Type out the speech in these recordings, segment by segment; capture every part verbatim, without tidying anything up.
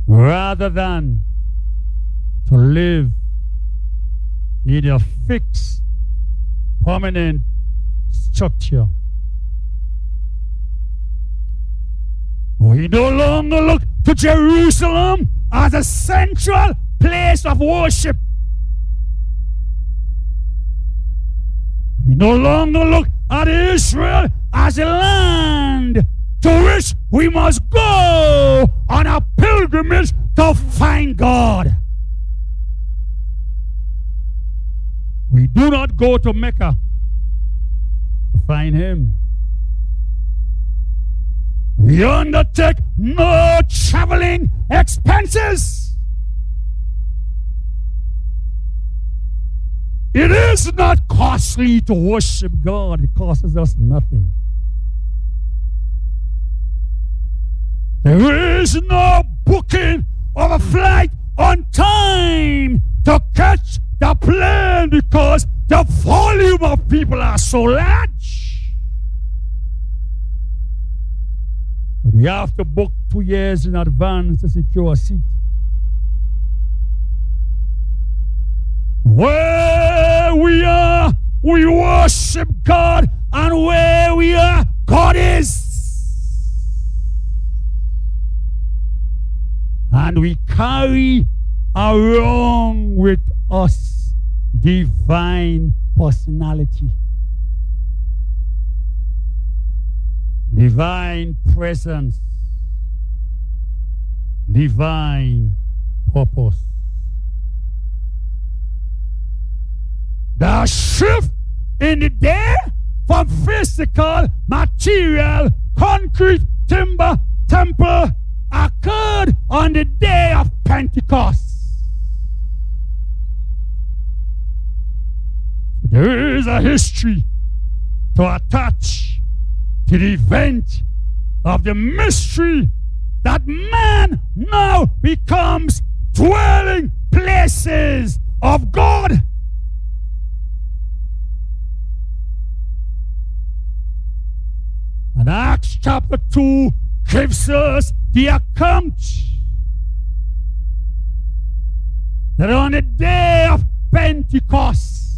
rather than to live in a fixed, permanent structure. We no longer look to Jerusalem as a central place of worship. We no longer look at Israel as a land to which we must go on a pilgrimage to find God. We do not go to Mecca to find Him. We undertake no traveling expenses. It is not costly to worship God. It costs us nothing. There is no booking of a flight on time to catch the plane because the volume of people are so large. We have to book two years in advance to secure a seat. Where we are, we worship God, and where we are, God is. And we carry around with us divine personality, divine presence, divine purpose. The shift in the day from physical, material, concrete, timber, temple occurred on the day of Pentecost. There is a history to attach to the event of the mystery that man now becomes dwelling places of God. And Acts chapter two gives us the account that on the day of Pentecost,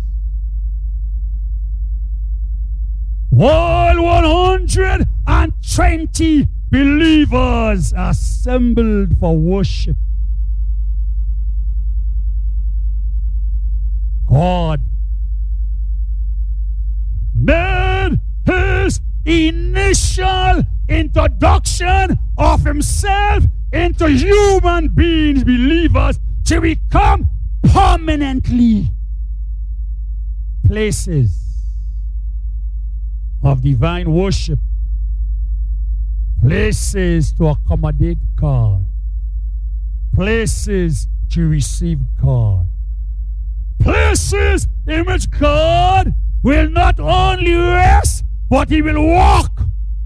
all one hundred twenty believers assembled for worship. God made His initial introduction of Himself into human beings, believers, to become permanently places of divine worship, places to accommodate God, places to receive God, places in which God will not only rest, but He will walk.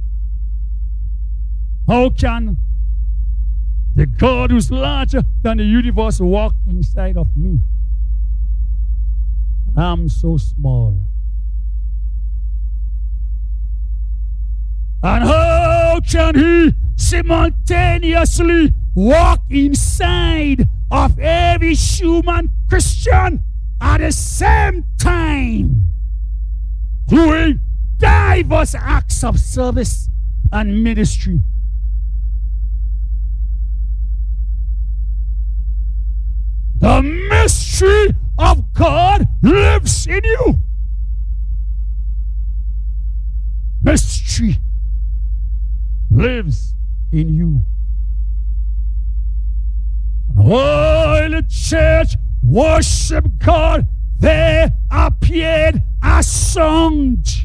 How can the God who's larger than the universe walk inside of me? I'm so small. And how can He simultaneously walk inside of every human Christian at the same time, doing diverse acts of service and ministry? The mystery of God lives in you. Mystery lives in you. And while the church worshiped God, there appeared a sound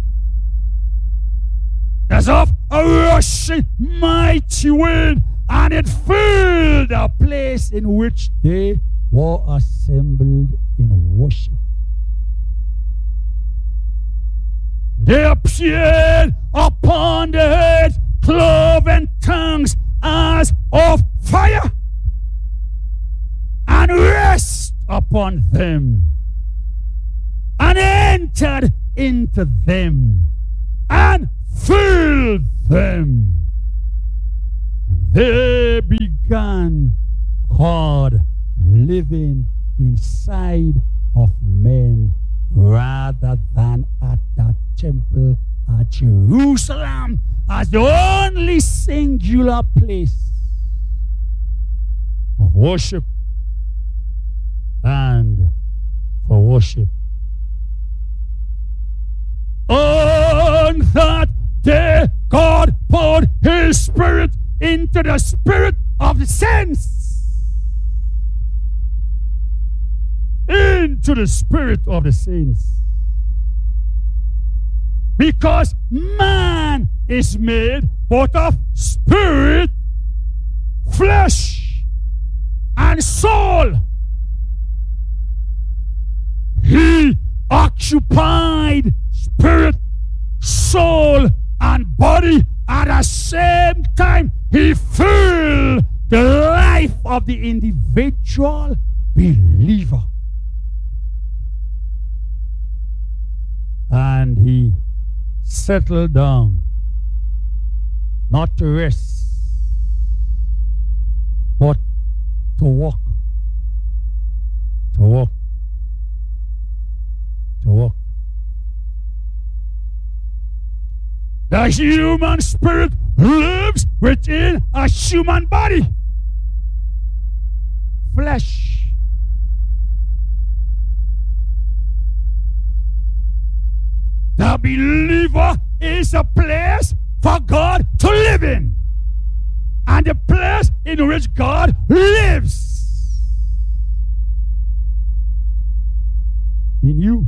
as of a rushing mighty wind, and it filled the place in which they were assembled in worship. They appeared upon the heads, cloven tongues as of fire, and rest upon them, and entered into them, and filled them. They began began God living inside of men rather than at the temple at Jerusalem as the only singular place of worship and for worship. On that day, God poured His Spirit into the spirit of the saints. Into the spirit of the saints. Because man is made both of spirit, flesh, and soul. He occupied spirit, soul, and body at the same time. He filled the life of the individual believer. And he settled down, not to rest, but to walk, to walk, to walk. The human spirit lives within a human body, flesh. The believer is a place for God to live in, and the place in which God lives in you.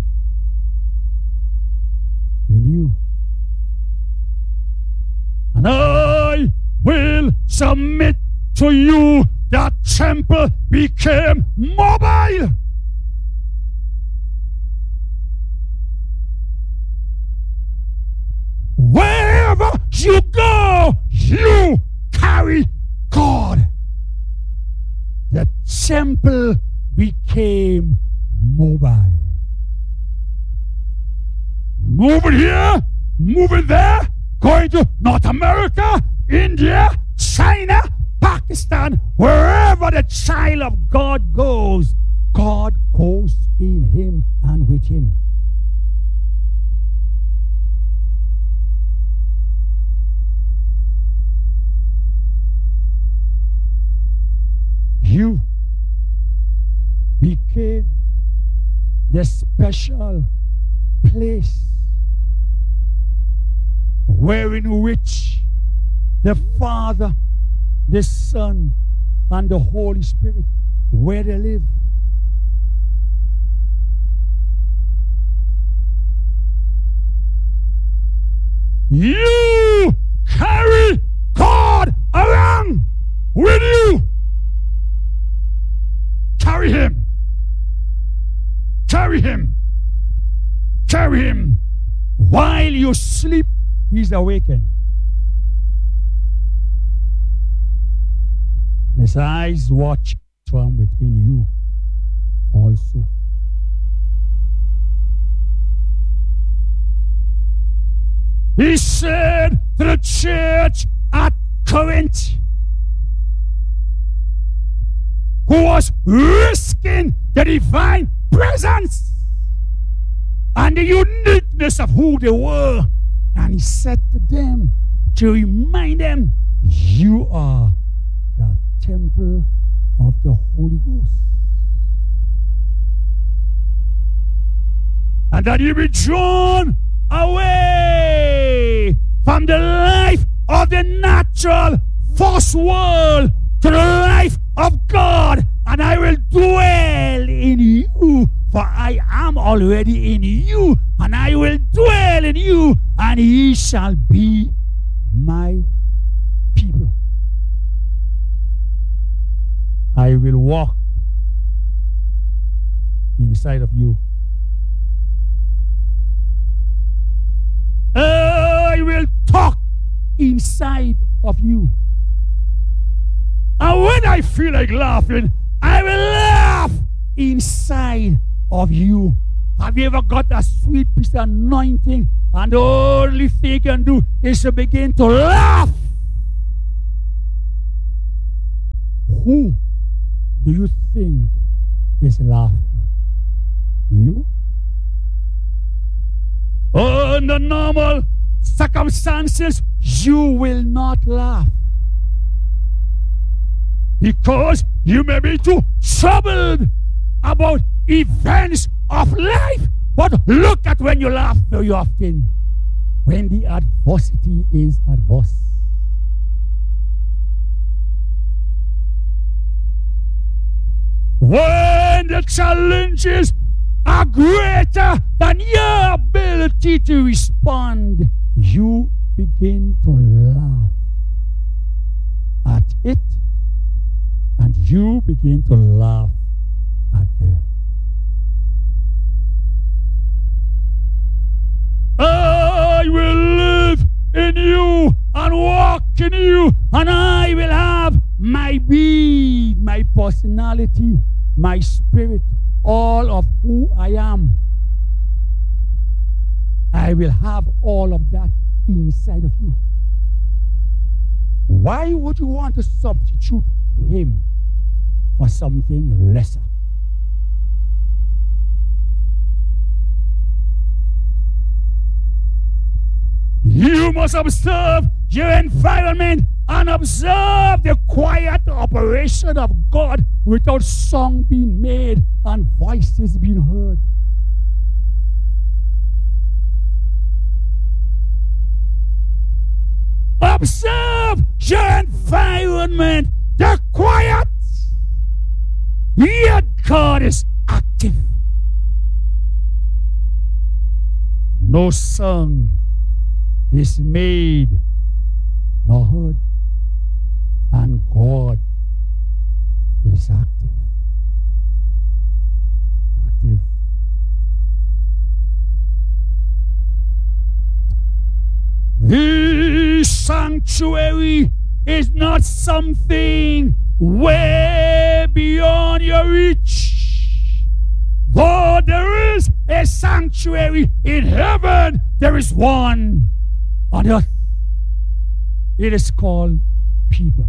In you. And I will submit to you that temple became mobile. Wherever you go, you carry God. The temple became mobile. Moving here, moving there, going to North America, India, China, Pakistan, wherever the child of God goes, God goes in him and with him. You became the special place wherein which the Father, the Son, and the Holy Spirit, where they live. You carry God around with you. Carry him. Carry him. Carry him. While you sleep, he's awakened. His eyes watch from within you also. He said to the church at Corinth, who was risking the divine presence and the uniqueness of who they were. And he said to them, to remind them, you are the temple of the Holy Ghost. And that you be drawn away from the life of the natural false world to the life of God, and I will dwell in you, for I am already in you, and I will dwell in you, and ye shall be my people. I will walk inside of you. I will talk inside of you. And when I feel like laughing, I will laugh inside of you. Have you ever got a sweet piece of anointing and the only thing you can do is to begin to laugh? who do you think is laughing? You? Under normal circumstances, you will not laugh. Because you may be too troubled about events of life. But look at when you laugh very often. When the adversity is adverse. When the challenges are greater than your ability to respond, you begin to laugh at it, and you begin to laugh at them. I will live in you and walk in you, and I will have my being, my personality, my spirit, all of who I am. I will have all of that inside of you. Why would you want to substitute him for something lesser? You must observe your environment and observe the quiet operation of God without song being made and voices being heard. Observe your environment, the quiet, yet God is active. No song is made nor heard, and God is active. Active. This sanctuary is not something way beyond your reach. Though there is a sanctuary in heaven, there is one on earth. It is called people.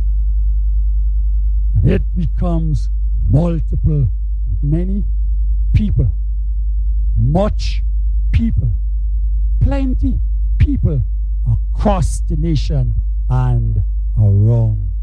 And it becomes multiple, many people, much people, plenty people across the nation and around